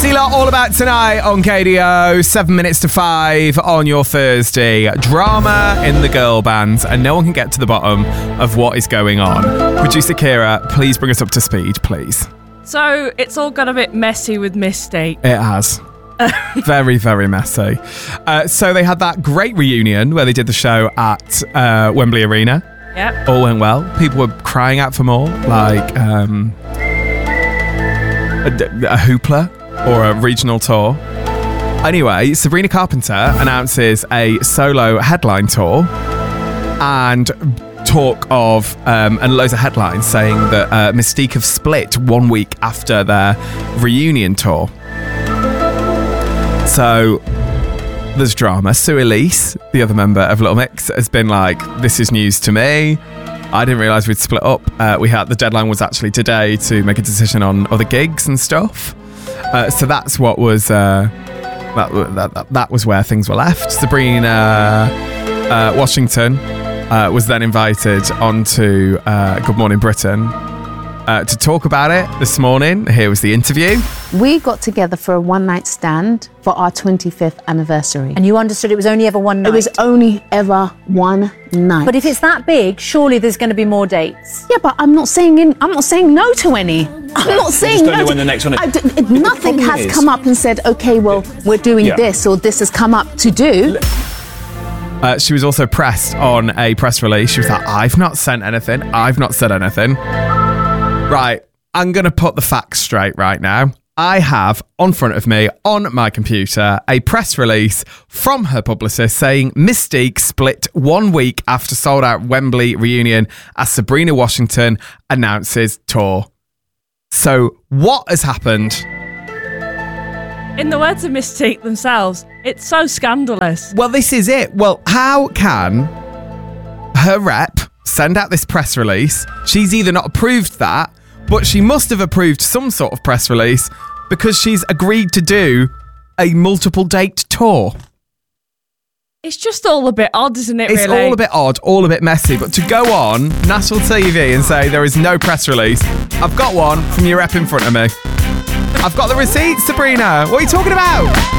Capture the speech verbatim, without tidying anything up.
Easy Lot, all about tonight on K D O. Seven minutes to five on your Thursday. Drama in the girl bands, and no one can get to the bottom of what is going on. Producer Kira, please bring us up to speed, please. So it's all got a bit messy with Mystique. It has. Very, very messy. Uh, so they had that great reunion where they did the show at uh, Wembley Arena. Yep. All went well. People were crying out for more, like um, a, a hoopla or a regional tour. Anyway, Sabrina Carpenter announces a solo headline tour and talk of, um, and loads of headlines saying that uh, Mystique have split one week after their reunion tour. So there's drama. Sue Elise, the other member of Little Mix, has been like, this is news to me. I didn't realise we'd split up. Uh, we had the deadline was actually today to make a decision on other gigs and stuff. Uh, so that's what was uh, that, that, that that was where things were left. Sabrina uh, Washington uh, was then invited onto uh, Good Morning Britain uh, to talk about it this morning. Here was the interview. We got together for a one-night stand for our twenty-fifth anniversary. And you understood it was only ever one night? It was only ever one night. But if it's that big, surely there's going to be more dates. Yeah, but I'm not saying in, I'm not saying no to any. I'm not saying just don't no know to, when the next one is. I d- it, nothing has is- come up and said, okay, well, we're doing Yeah. this or this has come up to do. Uh, she was also pressed on a press release. She was like, I've not sent anything. I've not said anything. Right, I'm going to put the facts straight right now. I have on front of me on my computer a press release from her publicist saying Mystique split one week after sold out Wembley reunion as Sabrina Washington announces tour. So what has happened? In the words of Mystique themselves, it's so scandalous. Well, this is it. Well, how can her rep send out this press release? She's either not approved that, but she must have approved some sort of press release because she's agreed to do a multiple date tour. It's just all a bit odd, isn't it, It's really? all a bit odd, all a bit messy, but to go on national T V and say there is no press release, I've got one from your rep in front of me. I've got the receipts, Sabrina. What are you talking about?